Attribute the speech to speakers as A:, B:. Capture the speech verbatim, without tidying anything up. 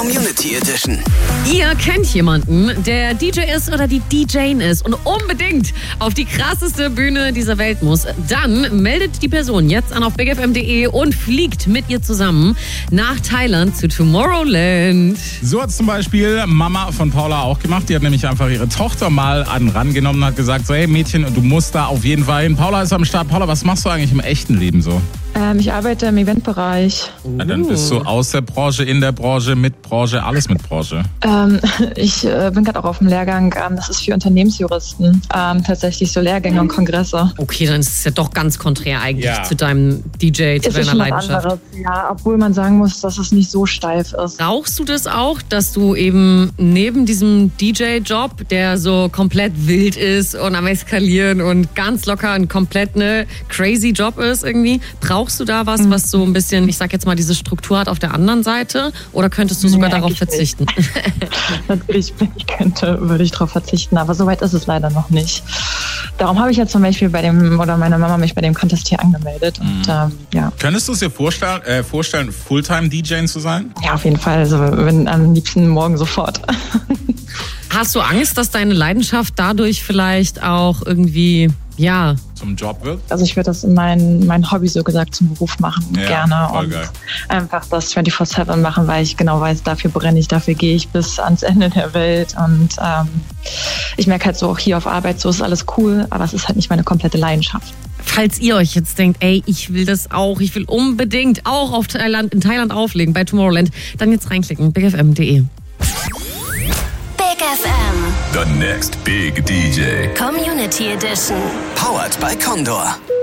A: Community Edition.
B: Ihr kennt jemanden, der D J ist oder die D J ist und unbedingt auf die krasseste Bühne dieser Welt muss. Dann meldet die Person jetzt an auf big f m punkt d e und fliegt mit ihr zusammen nach Thailand zu Tomorrowland.
C: So hat es zum Beispiel Mama von Paula auch gemacht. Die hat nämlich einfach ihre Tochter mal an rangenommen und hat gesagt, so hey Mädchen, du musst da auf jeden Fall hin. Paula ist am Start. Paula, was machst du eigentlich im echten Leben so?
D: Ähm, ich arbeite im Eventbereich.
C: Na, dann bist du aus der Branche, in der Branche, mit Branche, alles mit Branche.
D: Ähm, ich äh, bin gerade auch auf dem Lehrgang, ähm, das ist für Unternehmensjuristen, ähm, tatsächlich so Lehrgänge und Kongresse.
B: Okay, dann ist es ja doch ganz konträr eigentlich
C: Ja.
B: zu deinem D J, zu
D: Ist
B: deiner
D: schon was
B: Leidenschaft.
D: anderes, ja, obwohl man sagen muss, dass es nicht so steif ist.
B: Brauchst du das auch, dass du eben neben diesem D J-Job, der so komplett wild ist und am Eskalieren und ganz locker ein komplett ne crazy Job ist irgendwie, brauchst du da was, was so ein bisschen, ich sag jetzt mal, diese Struktur hat auf der anderen Seite? Oder könntest du sogar
D: Nee,
B: darauf
D: eigentlich
B: verzichten?
D: Natürlich, wenn ich könnte, würde ich darauf verzichten, aber so weit ist es leider noch nicht. Darum habe ich ja zum Beispiel bei dem, oder meine Mama mich bei dem Contest hier angemeldet und ähm, ja.
C: Könntest du es dir vorstellen, äh, vorstellen Fulltime-D J zu sein?
D: Ja, auf jeden Fall, also wenn am liebsten morgen sofort.
B: Hast du Angst, dass deine Leidenschaft dadurch vielleicht auch irgendwie, ja,
C: Zum Job wird?
D: Also ich würde das in mein, mein Hobby so gesagt zum Beruf machen,
C: Ja,
D: gerne
C: voll
D: und
C: geil.
D: einfach das vierundzwanzig sieben machen, weil ich genau weiß, dafür brenne ich, dafür gehe ich bis ans Ende der Welt und ähm, ich merke halt so auch hier auf Arbeit, so ist alles cool, aber es ist halt nicht meine komplette Leidenschaft.
B: falls ihr euch jetzt denkt, ey, ich will das auch, ich will unbedingt auch auf Thailand, in Thailand auflegen bei Tomorrowland, dann jetzt reinklicken, big f m punkt d e.
E: Big F M.
A: The next big D J.
E: Community Edition.
A: Powered by Condor.